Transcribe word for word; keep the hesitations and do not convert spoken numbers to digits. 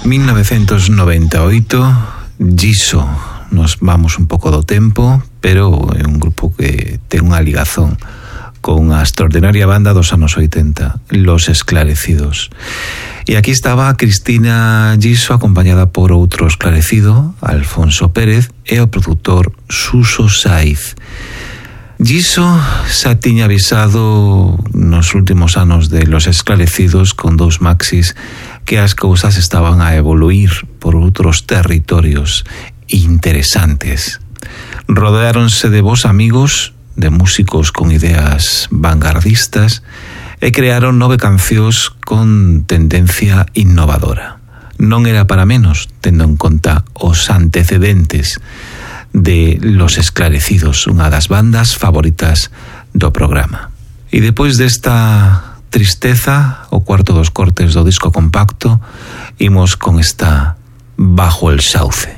mil novecientos noventa e oito, Giso. Nos vamos un pouco do tempo, pero é un grupo que ten unha ligazón con a extraordinaria banda dos anos oitenta, Los Esclarecidos. E aquí estaba Cristina Giso acompañada por outro esclarecido, Alfonso Pérez, e o produtor Suso Saiz. Giso xa tiña avisado nos últimos anos de Los Esclarecidos con dous maxis que as cousas estaban a evoluir por outros territorios interesantes. Rodeáronse de vos amigos, de músicos con ideas vanguardistas e crearon nove cancións con tendencia innovadora. Non era para menos, tendo en conta os antecedentes de Los Esclarecidos, unha das bandas favoritas do programa. E depois desta tristeza, o cuarto dos cortes do disco compacto, imos con esta Bajo el Sauce.